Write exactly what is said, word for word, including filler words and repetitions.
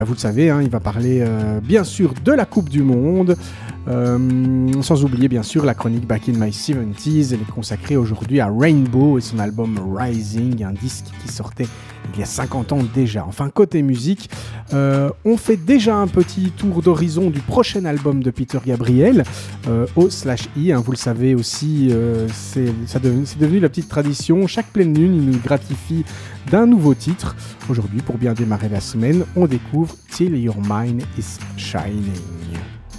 Vous le savez, hein, il va parler euh, bien sûr de la Coupe du Monde, euh, sans oublier bien sûr la chronique Back in My seventies. Elle est consacrée aujourd'hui à Rainbow et son album Rising, un disque qui sortait il y a cinquante ans déjà. Enfin, côté musique, euh, on fait déjà un petit tour d'horizon du prochain album de Peter Gabriel, euh, O slash I. Hein, vous le savez aussi, euh, c'est, ça de, c'est devenu la petite tradition. Chaque pleine lune, il nous gratifie d'un nouveau titre. Aujourd'hui, pour bien démarrer la semaine, on découvre Till Your Mind is Shining.